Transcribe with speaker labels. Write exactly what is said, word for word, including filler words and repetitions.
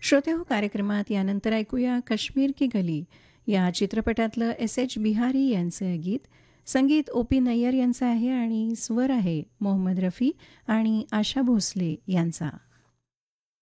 Speaker 1: श्रोते हो कार्यक्रमात यानंतर ऐकूया काश्मीर की गली या चित्रपटातलं एस एच बिहारी यांचं गीत. संगीत ओ पी नय्यर यांचं आहे आणि स्वर आहे मोहम्मद रफी आणि आशा भोसले यांचा.